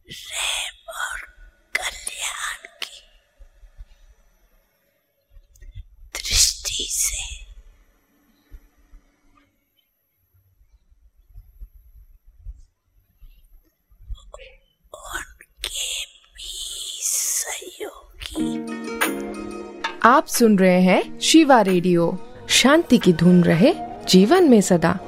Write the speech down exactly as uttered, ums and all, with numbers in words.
प्रेम और कल्याण की दृष्टि से उनके भी सहयोगी। आप सुन रहे हैं शिवा रेडियो। शांति की धुन रहे जीवन में सदा।